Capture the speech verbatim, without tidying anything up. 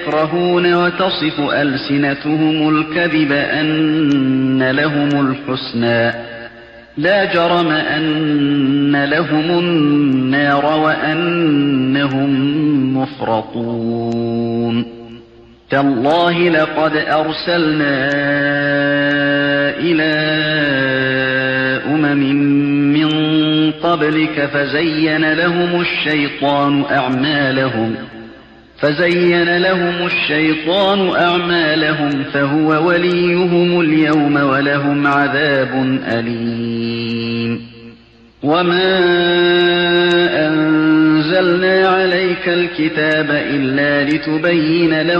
يكرهون وتصف ألسنتهم الكذب أن لهم الحسنى لا جرم أن لهم النار وأنهم مفرطون تالله لقد أرسلنا إلى أمم من قبلك فزين لهم الشيطان أعمالهم فزين لهم الشيطان أعمالهم فهو وليهم اليوم ولهم عذاب أليم وما أنزلنا عليك الكتاب إلا لتبين لهم